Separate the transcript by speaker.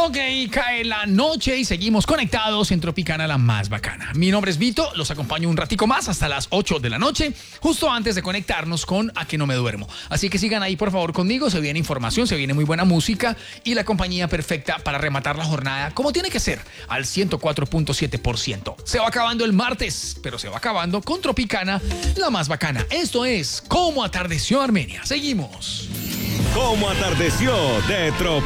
Speaker 1: Ok, cae la noche y seguimos conectados en Tropicana, la más bacana. Mi nombre es Vito, los acompaño un ratico más hasta las 8 de la noche, justo antes de conectarnos con A Que No Me Duermo. Así que sigan ahí por favor conmigo, se viene información, se viene muy buena música y la compañía perfecta para rematar la jornada como tiene que ser, al 104.7%. Se va acabando el martes, pero se va acabando con Tropicana, la más bacana. Esto es Cómo Atardeció Armenia. Seguimos.
Speaker 2: Cómo atardeció de Tropicana.